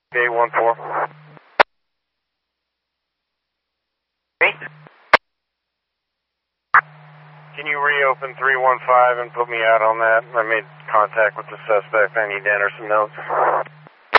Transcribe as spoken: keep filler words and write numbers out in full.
eight one four. Hey? Can you reopen three one five and put me out on that? I made contact with the suspect. I need to enter some notes.